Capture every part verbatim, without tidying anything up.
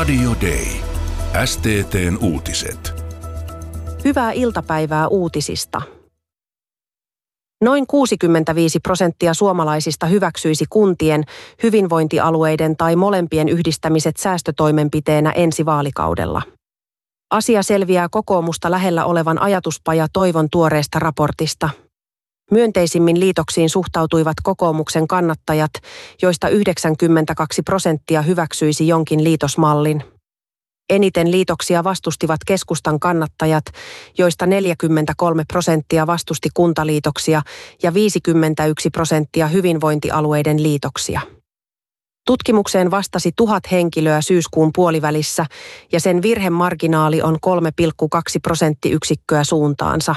Radio Day. S T T:n uutiset. Hyvää iltapäivää uutisista. Noin kuusikymmentäviisi prosenttia suomalaisista hyväksyisi kuntien, hyvinvointialueiden tai molempien yhdistämiset säästötoimenpiteenä ensi vaalikaudella. Asia selviää kokoomusta lähellä olevan ajatuspaja Toivon tuoreesta raportista. Myönteisimmin liitoksiin suhtautuivat kokoomuksen kannattajat, joista yhdeksänkymmentäkaksi prosenttia hyväksyisi jonkin liitosmallin. Eniten liitoksia vastustivat keskustan kannattajat, joista neljäkymmentäkolme prosenttia vastusti kuntaliitoksia ja viisikymmentäyksi prosenttia hyvinvointialueiden liitoksia. Tutkimukseen vastasi tuhat henkilöä syyskuun puolivälissä ja sen virhemarginaali on kolme pilkku kaksi prosenttiyksikköä suuntaansa.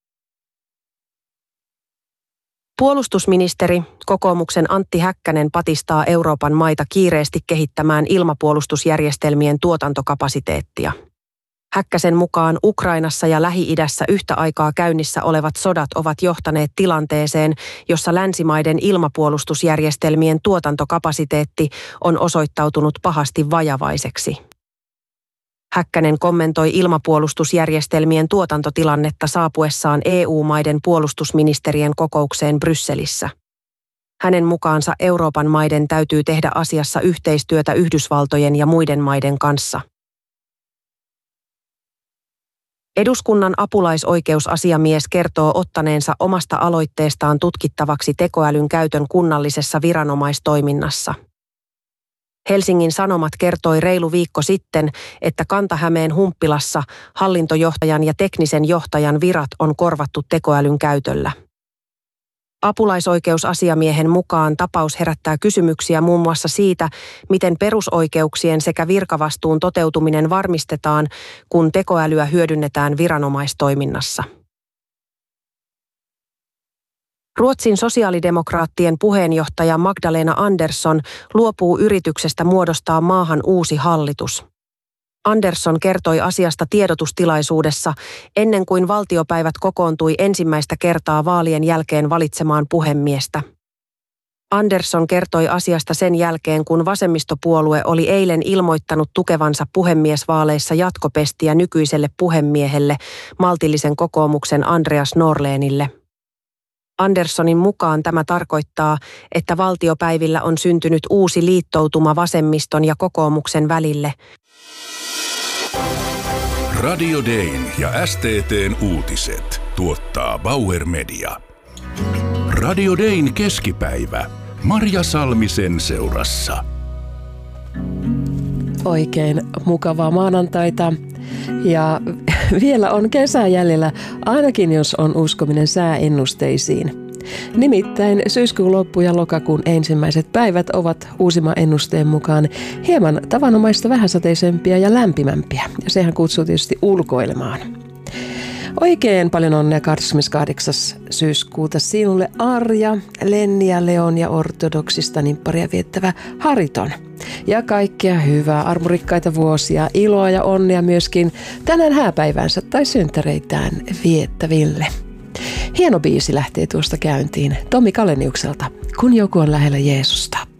Puolustusministeri, kokoomuksen Antti Häkkänen patistaa Euroopan maita kiireesti kehittämään ilmapuolustusjärjestelmien tuotantokapasiteettia. Häkkäsen mukaan Ukrainassa ja Lähi-idässä yhtä aikaa käynnissä olevat sodat ovat johtaneet tilanteeseen, jossa länsimaiden ilmapuolustusjärjestelmien tuotantokapasiteetti on osoittautunut pahasti vajavaiseksi. Häkkänen kommentoi ilmapuolustusjärjestelmien tuotantotilannetta saapuessaan E U-maiden puolustusministerien kokoukseen Brysselissä. Hänen mukaansa Euroopan maiden täytyy tehdä asiassa yhteistyötä Yhdysvaltojen ja muiden maiden kanssa. Eduskunnan apulaisoikeusasiamies kertoo ottaneensa omasta aloitteestaan tutkittavaksi tekoälyn käytön kunnallisessa viranomaistoiminnassa. Helsingin Sanomat kertoi reilu viikko sitten, että Kanta-Hämeen Humppilassa hallintojohtajan ja teknisen johtajan virat on korvattu tekoälyn käytöllä. Apulaisoikeusasiamiehen mukaan tapaus herättää kysymyksiä muun muassa siitä, miten perusoikeuksien sekä virkavastuun toteutuminen varmistetaan, kun tekoälyä hyödynnetään viranomaistoiminnassa. Ruotsin sosiaalidemokraattien puheenjohtaja Magdalena Andersson luopuu yrityksestä muodostaa maahan uusi hallitus. Andersson kertoi asiasta tiedotustilaisuudessa ennen kuin valtiopäivät kokoontui ensimmäistä kertaa vaalien jälkeen valitsemaan puhemiestä. Andersson kertoi asiasta sen jälkeen, kun vasemmistopuolue oli eilen ilmoittanut tukevansa puhemiesvaaleissa jatkopestiä nykyiselle puhemiehelle, maltillisen kokoomuksen Andreas Norlénille. Anderssonin mukaan tämä tarkoittaa, että valtiopäivillä on syntynyt uusi liittoutuma vasemmiston ja kokoomuksen välille. Radio Dayn ja S T T:n uutiset tuottaa Bauer Media. Radio Dayn keskipäivä. Marja Salmisen seurassa. Oikein mukavaa maanantaita. Ja vielä on kesä jäljellä, ainakin jos on uskominen sääennusteisiin. Nimittäin syyskuun loppu ja lokakuun ensimmäiset päivät ovat uusimman ennusteen mukaan hieman tavanomaista vähäsateisempia ja lämpimämpiä. Ja sehän kutsuu tietysti ulkoilemaan. Oikein paljon onnea kahdeskymmeneskahdeksas syyskuuta sinulle Arja, Lenniä, Leon ja ortodoksista nimpparia viettävä Hariton. Ja kaikkea hyvää, armurikkaita vuosia, iloa ja onnea myöskin tänään hääpäivänsä tai synttäreitään viettäville. Hieno biisi lähtee tuosta käyntiin Tommi Kaleniukselta, Kun joku on lähellä Jeesusta.